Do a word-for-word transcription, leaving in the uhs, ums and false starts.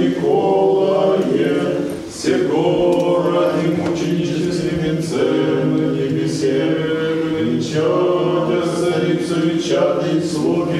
Николае, сего ради мученическим венцем на небесе, венчать, царицу венчатый слуги